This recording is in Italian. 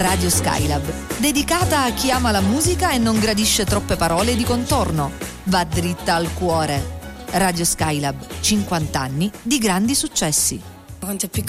Radio Skylab, dedicata a chi ama la musica e non gradisce troppe parole di contorno. Va dritta al cuore. Radio Skylab, 50 anni di grandi successi. Quanto è piccolo